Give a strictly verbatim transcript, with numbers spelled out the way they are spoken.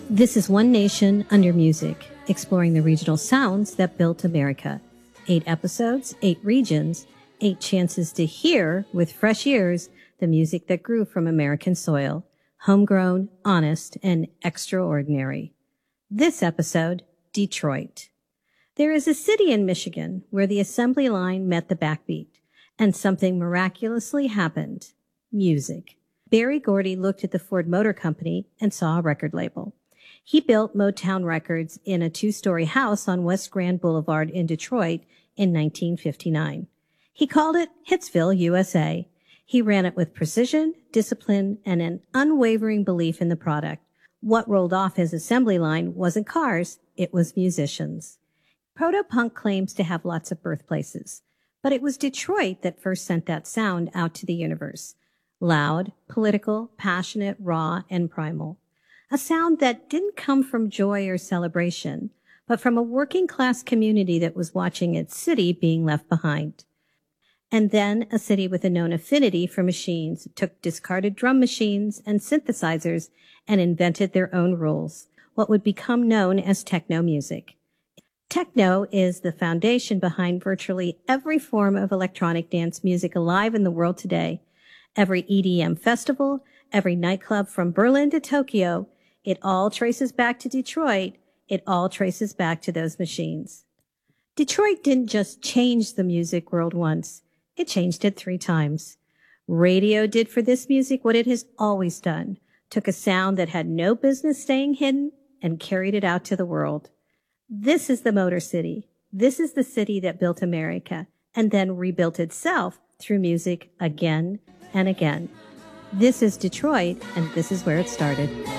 This is One Nation Under Music, exploring the regional sounds that built America. Eight episodes, eight regions, eight chances to hear, with fresh ears, the music that grew from American soil. Homegrown, honest, and extraordinary. This episode, Detroit. There is a city in Michigan where the assembly line met the backbeat, and something miraculously happened. Music. Berry Gordy looked at the Ford Motor Company and saw a record label. He built Motown Records in a two-story house on West Grand Boulevard in Detroit in nineteen fifty-nine. He called it Hitsville, U S A. He ran it with precision, discipline, and an unwavering belief in the product. What rolled off his assembly line wasn't cars, it was musicians. Proto-punk claims to have lots of birthplaces, but it was Detroit that first sent that sound out to the universe. Loud, political, passionate, raw, and primal. A sound that didn't come from joy or celebration, but from a working-class community that was watching its city being left behind. And then a city with a known affinity for machines took discarded drum machines and synthesizers and invented their own rules, what would become known as techno music. Techno is the foundation behind virtually every form of electronic dance music alive in the world today. Every E D M festival, every nightclub from Berlin to Tokyo, it all traces back to Detroit. It all traces back to those machines. Detroit didn't just change the music world once. It changed it three times. Radio did for this music what it has always done. Took a sound that had no business staying hidden and carried it out to the world. This is the Motor City. This is the city that built America and then rebuilt itself through music again and again. This is Detroit, and this is where it started.